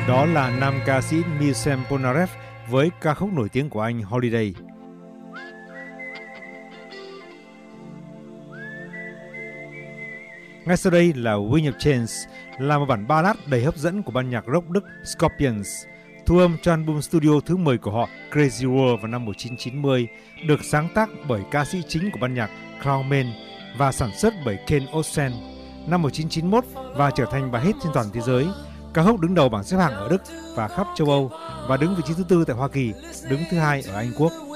Đó là nam ca sĩ Michel Polnareff với ca khúc nổi tiếng của anh Holiday. Ngay sau đây là Wind of Change, là một bản ballad đầy hấp dẫn của ban nhạc rock Đức Scorpions, thu âm cho album studio thứ 10 của họ Crazy World vào năm 1990, được sáng tác bởi ca sĩ chính của ban nhạc Klaus Meine và sản xuất bởi Ken Osen năm 1991 và trở thành bài hit trên toàn thế giới. Ca khúc đứng đầu bảng xếp hạng ở Đức và khắp châu Âu và đứng vị trí thứ tư tại Hoa Kỳ, đứng thứ hai ở Anh Quốc.